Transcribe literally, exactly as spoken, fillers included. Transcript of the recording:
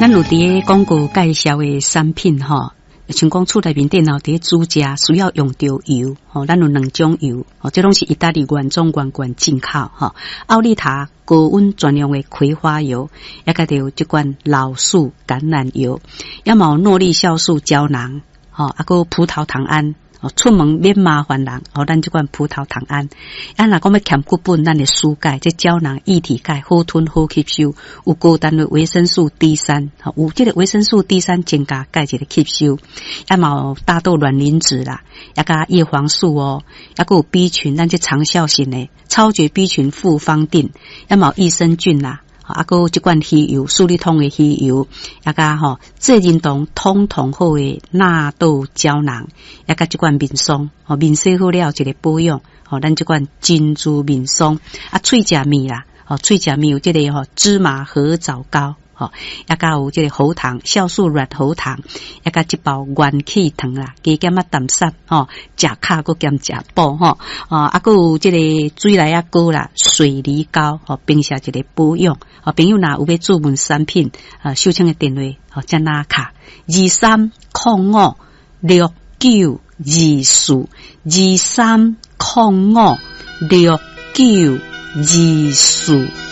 咱有伫个广告介绍的产品吼，像讲厝内面电脑伫煮食需要用到油，吼，咱有两种油，吼，这拢是意大利原装原罐进口，吼，奥利塔高温专用的葵花油，也个有这款老树橄榄油，也嘛有诺丽酵素胶囊，吼，啊个葡萄糖胺。哦，出门免麻烦人，哦，咱这款葡萄糖胺，啊，若讲要欠骨本，咱的输钙，这胶囊液体钙好吞好吸收，有高单位维生素 D 三，哦，有这个维生素 D 三增加钙质的吸收，也嘛有大豆卵磷脂啦，也加叶黄素哦，也个有 B 群，咱这长效型的超绝 B 群复方定，也嘛有益生菌啦。啊，还有这款鱼油，苏利通的鱼油，也加吼最认同通通好的纳豆胶囊，也加这款面霜，哦，面洗好了一个保养，哦，咱这款珍珠面霜，啊，喙食面啦，哦，喙食面有这个吼芝麻合枣膏。吼，也加有这个喉糖、酵素软喉糖，也加一包元气糖啦，加减啊淡砂，吼，食卡搁兼食补吼，啊，啊，搁有这个水来啊膏啦，水梨膏，吼，并且一个保养，哦，朋友若有要注文产品，啊，收听的电话，哦，加拿卡二三零五六九二四二三零五六九二四。